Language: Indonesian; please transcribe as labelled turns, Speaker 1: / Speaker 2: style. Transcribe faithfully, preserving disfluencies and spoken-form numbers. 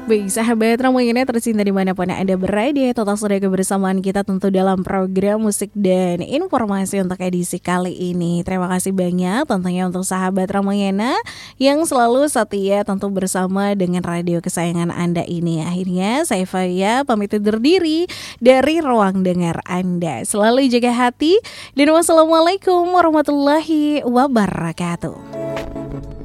Speaker 1: Baik, sahabat Ramayana tercinta dimanapun Anda berada, total sudah kebersamaan kita tentu dalam program musik dan informasi untuk edisi kali ini. Terima kasih banyak tentunya untuk sahabat Ramayana yang selalu setia tentu bersama dengan radio kesayangan Anda ini. Akhirnya saya Faya pamit undur diri dari ruang dengar Anda. Selalu jaga hati dan wassalamualaikum warahmatullahi wabarakatuh.